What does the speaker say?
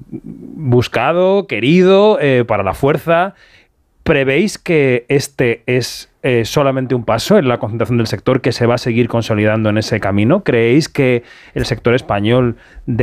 buscado, querido, para la fuerza. ¿Prevéis que este es solamente un paso en la concentración del sector, que se va a seguir consolidando en ese camino? ¿Creéis que el sector español